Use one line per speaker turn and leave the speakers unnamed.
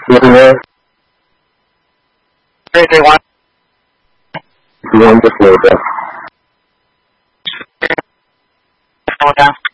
Living there?
331.
One just load up.
Hold down.